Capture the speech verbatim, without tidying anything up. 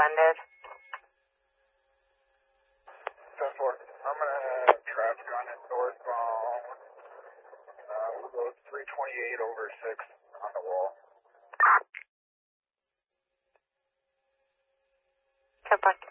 suspended. ten four. I'm going to have traffic on it northbound. Uh, we'll go three twenty-eight over six on the wall. ten four.